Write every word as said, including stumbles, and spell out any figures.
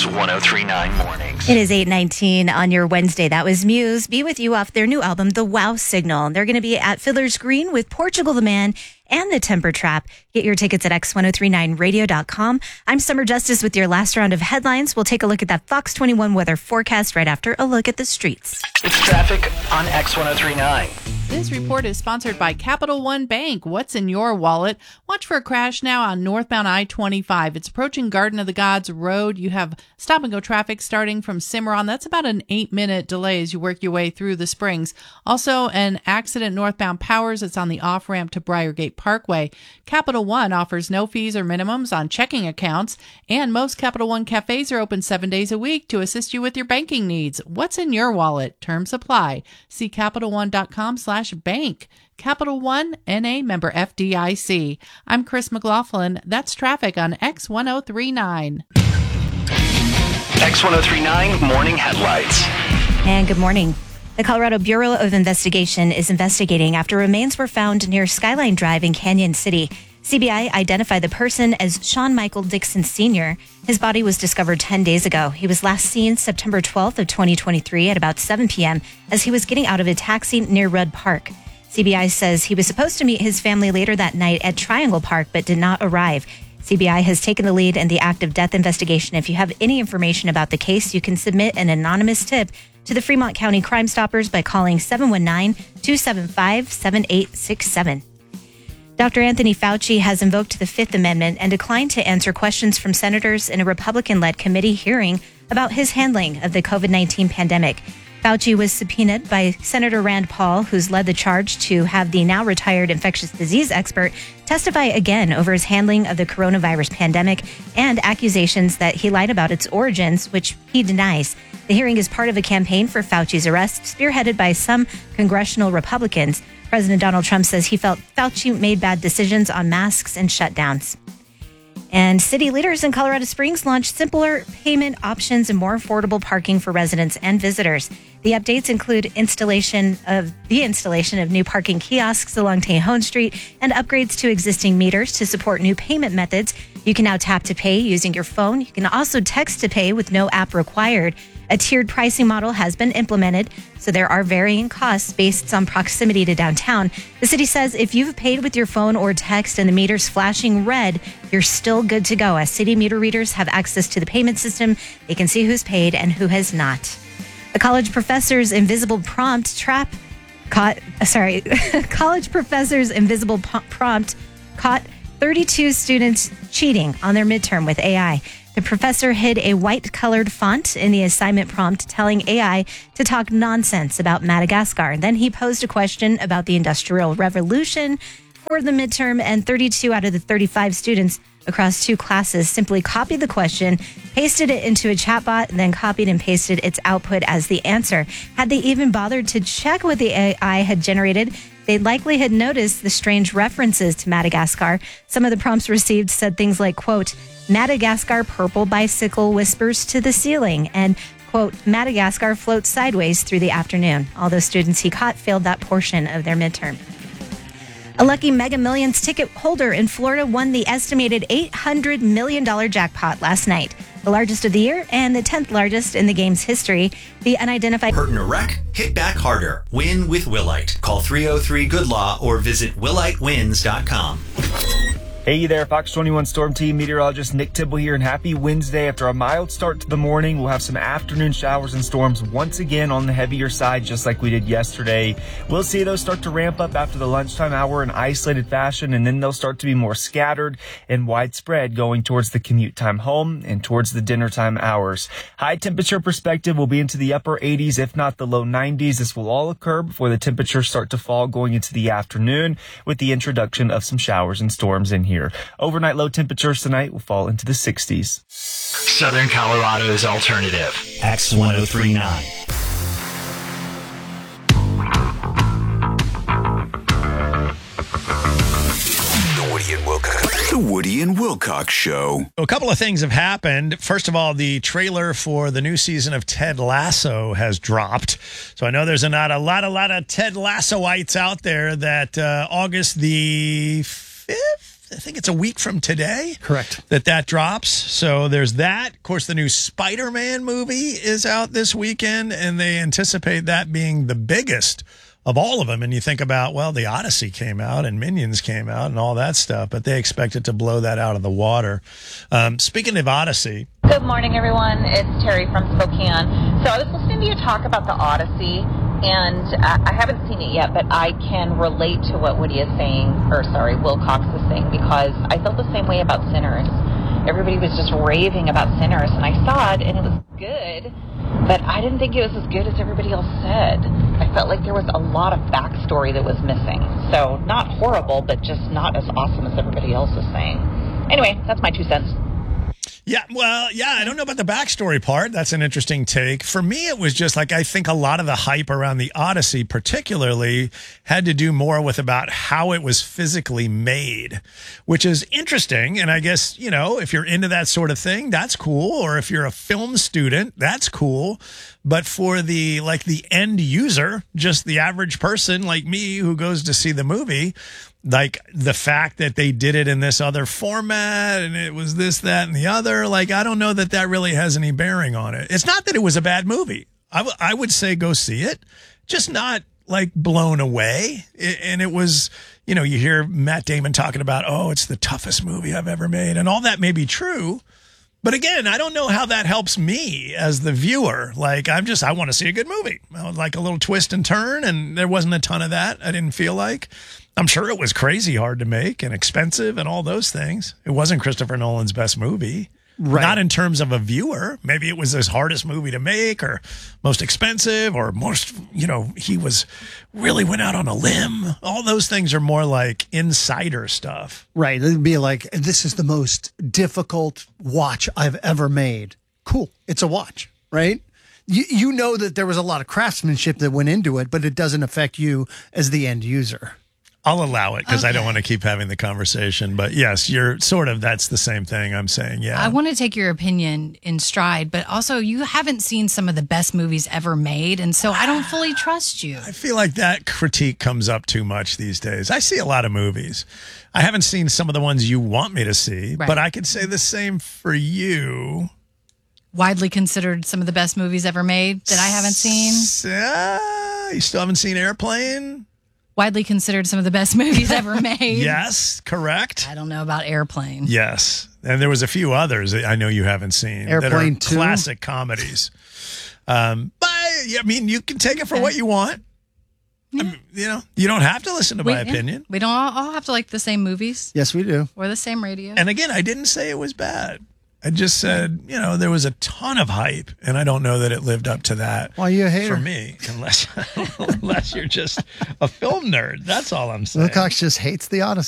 X ten thirty-nine Mornings. It is eight nineteen on your Wednesday. That was Muse. Be with you off their new album, The Wow Signal. They're going to be at Fiddler's Green with Portugal the Man and the Temper Trap. Get your tickets at X ten thirty-nine radio dot com. I'm Summer Justice with your last round of headlines. We'll take a look at that Fox twenty-one weather forecast right after a look at the streets. It's traffic on X ten thirty-nine. This report is sponsored by Capital One Bank. What's in your wallet? Watch for a crash now on northbound I twenty-five. It's approaching Garden of the Gods Road. You have stop-and-go traffic starting from Cimarron. That's about an eight-minute delay as you work your way through the Springs. Also, an accident northbound Powers. It's on the off-ramp to Briargate Parkway. Capital One offers no fees or minimums on checking accounts, and most Capital One cafes are open seven days a week to assist you with your banking needs. What's in your wallet? Terms apply. See Capital One dot com slash bank. Capital One, N A member F D I C. I'm Chris McLaughlin. That's traffic on X ten thirty-nine. X ten thirty-nine Morning Headlights. And good morning. The Colorado Bureau of Investigation is investigating after remains were found near Skyline Drive in Canyon City. C B I identified the person as Sean Michael Dixon Senior His body was discovered ten days ago. He was last seen September twelfth of twenty twenty-three at about seven p.m. as he was getting out of a taxi near Rudd Park. C B I says he was supposed to meet his family later that night at Triangle Park but did not arrive. C B I has taken the lead in the active death investigation. If you have any information about the case, you can submit an anonymous tip to the Fremont County Crime Stoppers by calling seven one nine, two seven five, seven eight six seven. Doctor Anthony Fauci has invoked the Fifth Amendment and declined to answer questions from senators in a Republican-led committee hearing about his handling of the covid nineteen pandemic. Fauci was subpoenaed by Senator Rand Paul, who's led the charge to have the now retired infectious disease expert testify again over his handling of the coronavirus pandemic and accusations that he lied about its origins, which he denies. The hearing is part of a campaign for Fauci's arrest, spearheaded by some congressional Republicans. President Donald Trump says he felt Fauci made bad decisions on masks and shutdowns. And city leaders in Colorado Springs launched simpler payment options and more affordable parking for residents and visitors. The updates include installation of the installation of new parking kiosks along Tejon Street and upgrades to existing meters to support new payment methods. You can now tap to pay using your phone. You can also text to pay with no app required. A tiered pricing model has been implemented, so there are varying costs based on proximity to downtown. The city says if you've paid with your phone or text and the meter's flashing red, you're still good to go. As city meter readers have access to the payment system, they can see who's paid and who has not. A college professor's invisible prompt trap caught, sorry, college professor's invisible prompt caught thirty-two students cheating on their midterm with A I. The professor hid a white-colored font in the assignment prompt telling A I to talk nonsense about Madagascar. Then he posed a question about the Industrial Revolution for the midterm, and thirty-two out of the thirty-five students across two classes simply copied the question, pasted it into a chatbot, and then copied and pasted its output as the answer. Had they even bothered to check what the A I had generated, they likely had noticed the strange references to Madagascar. Some of the prompts received said things like, quote, Madagascar purple bicycle whispers to the ceiling, and, quote, Madagascar floats sideways through the afternoon. All those students he caught failed that portion of their midterm. A lucky Mega Millions ticket holder in Florida won the estimated eight hundred million dollars jackpot last night, the largest of the year and the tenth largest in the game's history. The unidentified... Hurt in a wreck? Hit back harder. Win with Willite. Call three oh three good law or visit willite wins dot com. Hey there, Fox twenty-one Storm Team meteorologist Nick Tibble here, and happy Wednesday. After a mild start to the morning, we'll have some afternoon showers and storms once again on the heavier side, just like we did yesterday. We'll see those start to ramp up after the lunchtime hour in isolated fashion, and then they'll start to be more scattered and widespread going towards the commute time home and towards the dinner time hours. High temperature perspective will be into the upper eighties, if not the low nineties. This will all occur before the temperatures start to fall going into the afternoon with the introduction of some showers and storms in here. Here. Overnight low temperatures tonight will fall into the sixties. Southern Colorado's alternative. X ten thirty-nine. The Woody and Wilcox. The Woody and Wilcox Show. A couple of things have happened. First of all, the trailer for the new season of Ted Lasso has dropped. So I know there's not a lot, a lot of Ted Lassoites out there that uh, August the fifth, I think it's a week from today. Correct. That that drops. So there's that. Of course, the new Spider-Man movie is out this weekend, and they anticipate that being the biggest of all of them. And you think about, well, the Odyssey came out and Minions came out and all that stuff, but they expect it to blow that out of the water. Um, speaking of Odyssey. Good morning, everyone. It's Terry from Spokane. So I was listening to you talk about the Odyssey, and I haven't seen it yet, but I can relate to what Woody is saying, or sorry, Wilcox is saying, because I felt the same way about Sinners. Everybody was just raving about Sinners, and I saw it, and it was good, but I didn't think it was as good as everybody else said. I felt like there was a lot of backstory that was missing. So not horrible, but just not as awesome as everybody else is saying. Anyway, that's my two cents. Yeah, well, yeah, I don't know about the backstory part. That's an interesting take. For me, it was just like, I think a lot of the hype around the Odyssey particularly had to do more with about how it was physically made, which is interesting. And I guess, you know, if you're into that sort of thing, that's cool. Or if you're a film student, that's cool. But for the, like the end user, just the average person like me who goes to see the movie, like the fact that they did it in this other format and it was this, that, and the other, like, I don't know that that really has any bearing on it. It's not that it was a bad movie. I, w- I would say go see it, just not like blown away. It, and it was, you know, you hear Matt Damon talking about, oh, it's the toughest movie I've ever made. And all that may be true. But again, I don't know how that helps me as the viewer. Like, I'm just, I want to see a good movie. Like a little twist and turn, and there wasn't a ton of that, I didn't feel like. I'm sure it was crazy hard to make and expensive and all those things. It wasn't Christopher Nolan's best movie. Right. Not in terms of a viewer. Maybe it was his hardest movie to make or most expensive or most, you know, he was really went out on a limb. All those things are more like insider stuff. Right. It'd be like, this is the most difficult watch I've ever made. Cool. It's a watch, right? You, you know that there was a lot of craftsmanship that went into it, but it doesn't affect you as the end user. I'll allow it because okay. I don't want to keep having the conversation. But yes, you're sort of, that's the same thing I'm saying. Yeah. I want to take your opinion in stride, but also you haven't seen some of the best movies ever made. And so I don't fully trust you. I feel like that critique comes up too much these days. I see a lot of movies. I haven't seen some of the ones you want me to see, right. but I could say the same for you. Widely considered some of the best movies ever made that I haven't seen. Uh, you still haven't seen Airplane? Widely considered some of the best movies ever made. Yes, correct. I don't know about Airplane. Yes. And there was a few others that I know you haven't seen. Airplane that are two. Classic comedies. Um, but, yeah, I mean, you can take it for what you want. Yeah. I mean, you know, you don't have to listen to we, my opinion. We don't all have to like the same movies. Yes, we do. Or the same radio. And again, I didn't say it was bad. I just said, you know, there was a ton of hype, and I don't know that it lived up to that. Why are you a hater? For me, unless unless you're just a film nerd. That's all I'm saying. Wilcox just hates the Odyssey.